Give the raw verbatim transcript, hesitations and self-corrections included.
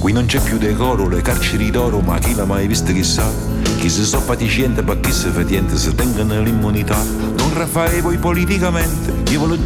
Qui non c'è più decoro, le carceri d'oro, ma chi l'ha mai visto chissà? Chi si so paticiente, ma chi si fetiente, se tengono l'immunità. Don Raffaele voi politicamente, io ve lo